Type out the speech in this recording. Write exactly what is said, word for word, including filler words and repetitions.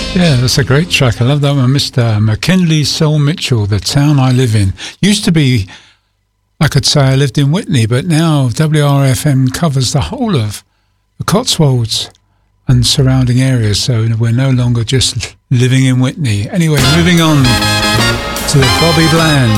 Yeah, that's a great track. I love that one. Mister McKinley Sol Mitchell, The Town I Live In. Used to be, I could say I lived in Whitney, but now W R F M covers the whole of the Cotswolds and surrounding areas, so we're no longer just living in Whitney. Anyway, moving on to the Bobby Bland.